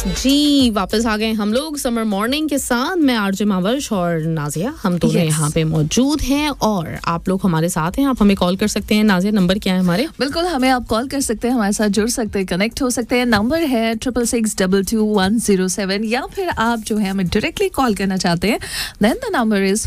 जी वापस आ गए हम लोग समर मॉर्निंग के साथ। मैं आरजे मावर्श और नाजिया, हम दोनों यहाँ पे मौजूद हैं और आप लोग हमारे साथ हैं। आप हमें कॉल कर सकते हैं। नाजिया, नंबर क्या है हमारे? बिल्कुल, हमें आप कॉल कर सकते हैं, हमारे साथ जुड़ सकते हैं, कनेक्ट हो सकते हैं। नंबर है 66622107 या फिर आप जो है हमें डायरेक्टली कॉल करना चाहते हैं, देन द नंबर इज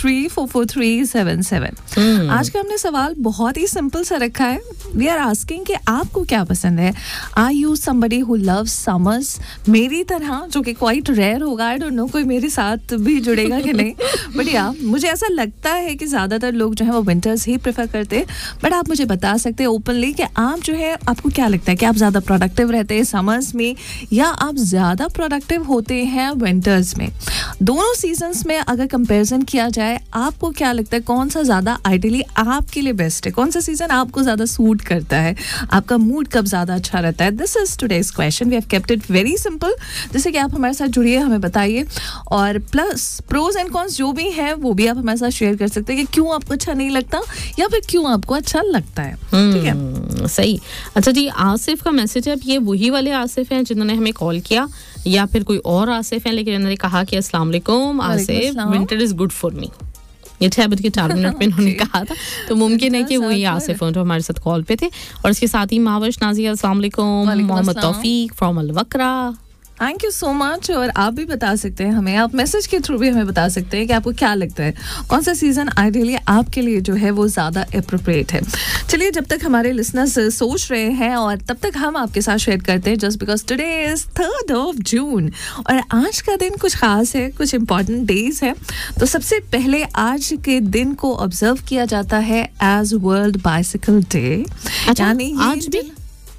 443-443-77। आज का हमने सवाल बहुत ही सिंपल सा रखा है। वी आर आस्किंग कि आपको क्या पसंद है। Are you somebody who loves summers मेरी तरह, जो कि क्वाइट रेयर होगा। आई डोंट नो कोई मेरे साथ भी जुड़ेगा कि नहीं, बट या मुझे ऐसा लगता है कि ज़्यादातर लोग जो है वो विंटर्स ही प्रेफर करते हैं। बट आप मुझे बता सकते हैं ओपनली कि आप जो है, आपको क्या लगता है कि आप ज़्यादा प्रोडक्टिव रहते हैं समर्स में या आप ज़्यादा प्रोडक्टिव होते हैं विंटर्स में? दोनों सीजन्स में अगर कंपेरिजन किया जाए, आपको क्या लगता है कौन सा ज़्यादा आइडियली आपके लिए बेस्ट है? कौन सा सीजन आपको ज़्यादा सूट करता है? आपका मूड कब ज़्यादा अच्छा रहता है? This is today's question. We have kept it very simple, जैसे कि आप हमारे साथ जुड़िए, हमें बताइए, और प्लस प्रोज एंड कॉन्स जो भी हैं वो भी आप हमारे साथ शेयर कर सकते हैं कि क्यों आपको अच्छा नहीं लगता या फिर क्यों आपको अच्छा लगता है। ठीक है, सही। अच्छा जी, आसिफ का मैसेज है। अब ये वही वाले आसिफ हैं जिन्होंने हमें कॉल किया या फिर कोई और आसिफ हैं, लेकिन उन्होंने कहा कि अस्सलाम वालेकुम Asif, winter is good for me. ये 6:04 पे उन्होंने कहा था, तो मुमकिन है कि वही आसिफ जो हमारे साथ कॉल पे थे। और इसके साथ ही मावश, नाजिया, अस्सलाम वालेकुम, मोहम्मद तौफीक from अलवक्रा, thank you so much. और आप भी बता सकते हैं हमें, आप मैसेज के थ्रू भी हमें बता सकते हैं कि आपको क्या लगता है कौन सा सीजन आइडियली आपके लिए जो है वो ज़्यादा अप्रोप्रिएट है। चलिए, जब तक हमारे लिसनर्स सोच रहे हैं और तब तक हम आपके साथ शेयर करते हैं, जस्ट बिकॉज टुडे इज 3 जून और आज का दिन कुछ खास है, कुछ इंपॉर्टेंट डेज है। तो सबसे पहले आज के दिन को ऑब्जर्व किया जाता है एज वर्ल्ड बाइसिकल डे। यानी आज भी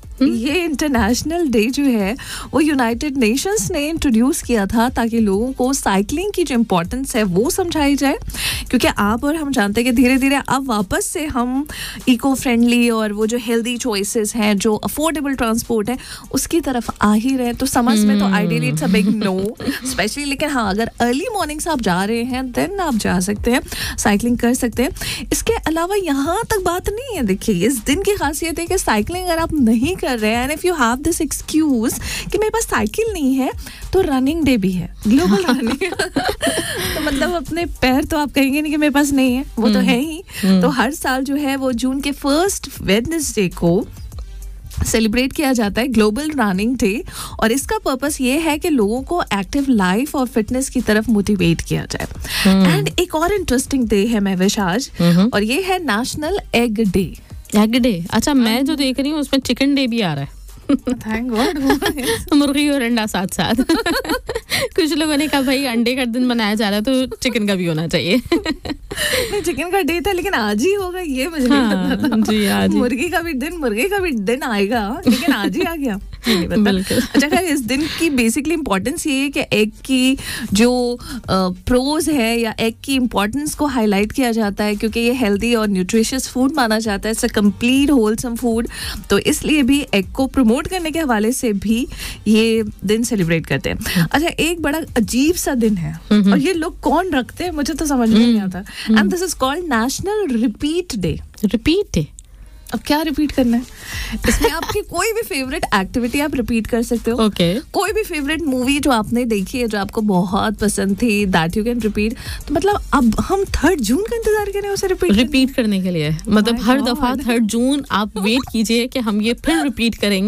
ये इंटरनेशनल डे जो है वो यूनाइटेड नेशंस ने इंट्रोड्यूस किया था ताकि लोगों को साइकिलिंग की जो इम्पोर्टेंस है वो समझाई जाए, क्योंकि आप और हम जानते हैं कि धीरे धीरे अब वापस से हम इको फ्रेंडली और वो जो हेल्दी चॉइसेस हैं, जो अफोर्डेबल ट्रांसपोर्ट है, उसकी तरफ आ ही रहे हैं। तो समझ में तो ideally it's a big no specially, लेकिन हाँ, अगर अर्ली मॉर्निंग से आप जा रहे हैं देन आप जा सकते हैं, साइकिलिंग कर सकते हैं। इसके अलावा यहाँ तक बात नहीं है। देखिए, इस दिन की खासियत है कि साइकिलिंग अगर आप नहीं कर रहे हैं, and if you have this excuse कि मेरे पास साइकिल नहीं है, तो रनिंग डे भी है, ग्लोबल रनिंग। तो मतलब अपने पैर तो आप कहेंगे नहीं कि मेरे पास नहीं है, वो तो है ही। तो हर साल जो है वो जून के फर्स्ट वेडनेसडे को सेलिब्रेट किया जाता है ग्लोबल रनिंग डे, और इसका पर्पस ये है कि लोगों को एक्टिव लाइफ और फिटनेस की तरफ मोटिवेट किया जाए। एंड एक और इंटरेस्टिंग डे है महविश आज, और ये है national egg day. Egg day? अच्छा, मैं जो देख रही हूँ उसमें चिकन डे भी आ रहा है। थैंक गॉड, मुर्गी और अंडा साथ साथ। कुछ लोगों ने कहा भाई अंडे का दिन मनाया जा रहा है तो चिकन का भी होना चाहिए। नहीं, चिकन का डे था लेकिन आज ही होगा ये मुझे नहीं पता था। जी, आज मुर्गी का भी दिन आएगा, लेकिन आज ही आ गया, नहीं पता। अच्छा, खैर, इस दिन की बेसिकली इंपॉर्टेंस ये है कि एग की जो प्रोज है या एग की इंपॉर्टेंस को हाईलाइट किया जाता है, क्योंकि ये हेल्दी और न्यूट्रिशियस फूड माना जाता है, it's a complete wholesome food. तो इसलिए भी एग को प्रमोट करने के हवाले से भी ये दिन सेलिब्रेट करते हैं। अच्छा, एक बड़ा अजीब सा दिन है और ये लोग कौन रखते हैं मुझे तो समझ में नहीं आता। And this is called national repeat day. Repeat day? अब क्या रिपीट करना है? इसमें आपकी कोई भी फेवरेट एक्टिविटी आप रिपीट कर सकते हो। कोई भी फेवरेट मूवी जो आपने देखी है, जो आपको बहुत पसंद थी, दैट यू कैन रिपीट। तो मतलब अब हम 3 जून का इंतजार करें उसे रिपीट करने के लिए। मतलब हर दफा 3 जून आप वेट कीजिए कि हम ये फिर रिपीट करेंगे।